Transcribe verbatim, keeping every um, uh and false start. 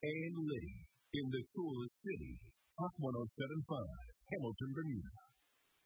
and Liddy in the coolest city. Hot one oh seven point five, Hamilton, Bermuda.